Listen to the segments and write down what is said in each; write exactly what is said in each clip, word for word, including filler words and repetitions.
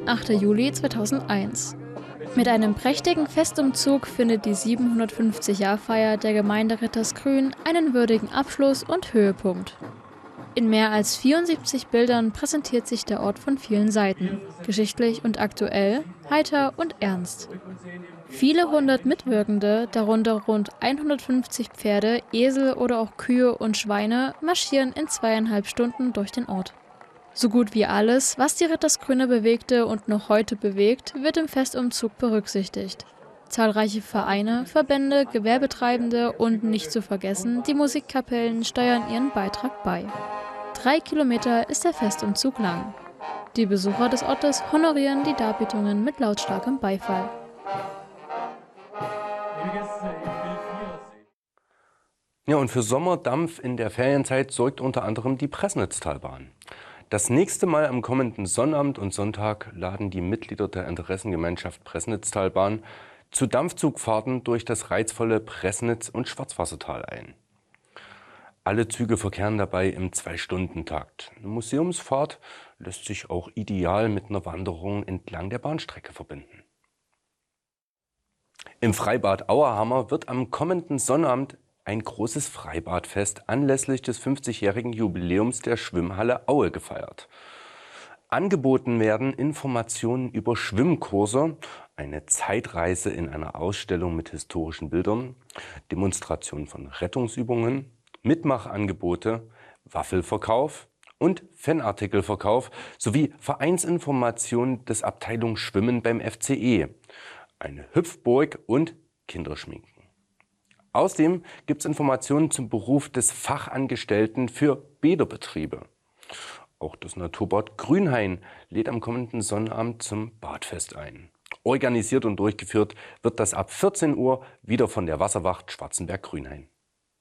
achter Juli zweitausendeins. Mit einem prächtigen Festumzug findet die siebenhundertfünfzig-Jahr-Feier der Gemeinde Rittersgrün einen würdigen Abschluss und Höhepunkt. In mehr als vierundsiebzig Bildern präsentiert sich der Ort von vielen Seiten, geschichtlich und aktuell, heiter und ernst. Viele hundert Mitwirkende, darunter rund hundertfünfzig Pferde, Esel oder auch Kühe und Schweine, marschieren in zweieinhalb Stunden durch den Ort. So gut wie alles, was die Rittersgrüner bewegte und noch heute bewegt, wird im Festumzug berücksichtigt. Zahlreiche Vereine, Verbände, Gewerbetreibende und nicht zu vergessen, die Musikkapellen steuern ihren Beitrag bei. Drei Kilometer ist der Festumzug lang. Die Besucher des Ortes honorieren die Darbietungen mit lautstarkem Beifall. Ja, und für Sommerdampf in der Ferienzeit sorgt unter anderem die Pressnitztalbahn. Das nächste Mal am kommenden Sonnabend und Sonntag laden die Mitglieder der Interessengemeinschaft Pressnitztalbahn zu Dampfzugfahrten durch das reizvolle Pressnitz- und Schwarzwassertal ein. Alle Züge verkehren dabei im Zwei-Stunden-Takt. Eine Museumsfahrt lässt sich auch ideal mit einer Wanderung entlang der Bahnstrecke verbinden. Im Freibad Auerhammer wird am kommenden Sonnabend ein großes Freibadfest anlässlich des fünfzigjährigen Jubiläums der Schwimmhalle Aue gefeiert. Angeboten werden Informationen über Schwimmkurse, eine Zeitreise in einer Ausstellung mit historischen Bildern, Demonstration von Rettungsübungen, Mitmachangebote, Waffelverkauf und Fanartikelverkauf sowie Vereinsinformationen des Abteilung Schwimmen beim F C E, eine Hüpfburg und Kinderschminken. Außerdem gibt es Informationen zum Beruf des Fachangestellten für Bäderbetriebe. Auch das Naturbad Grünhain lädt am kommenden Sonnabend zum Badfest ein. Organisiert und durchgeführt wird das ab vierzehn Uhr wieder von der Wasserwacht Schwarzenberg-Grünhain.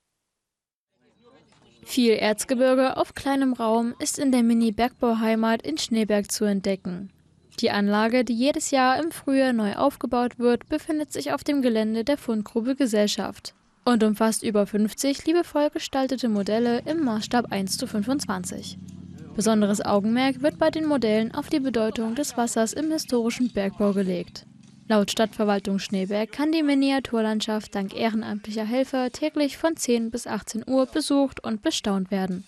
Viel Erzgebirge auf kleinem Raum ist in der Mini-Bergbauheimat in Schneeberg zu entdecken. Die Anlage, die jedes Jahr im Frühjahr neu aufgebaut wird, befindet sich auf dem Gelände der Fundgrube Gesellschaft und umfasst über fünfzig liebevoll gestaltete Modelle im Maßstab eins zu fünfundzwanzig. Besonderes Augenmerk wird bei den Modellen auf die Bedeutung des Wassers im historischen Bergbau gelegt. Laut Stadtverwaltung Schneeberg kann die Miniaturlandschaft dank ehrenamtlicher Helfer täglich von zehn bis achtzehn Uhr besucht und bestaunt werden.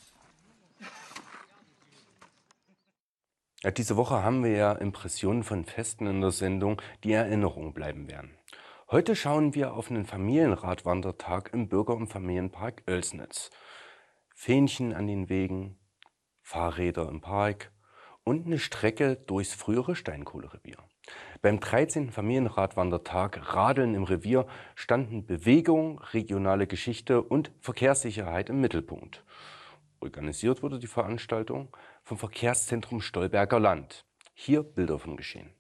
Ja, diese Woche haben wir ja Impressionen von Festen in der Sendung, die Erinnerung bleiben werden. Heute schauen wir auf einen Familienradwandertag im Bürger- und Familienpark Oelsnitz. Fähnchen an den Wegen, Fahrräder im Park und eine Strecke durchs frühere Steinkohlerevier. Beim dreizehnten Familienradwandertag Radeln im Revier standen Bewegung, regionale Geschichte und Verkehrssicherheit im Mittelpunkt. Organisiert wurde die Veranstaltung vom Verkehrszentrum Stolberger Land. Hier Bilder vom Geschehen.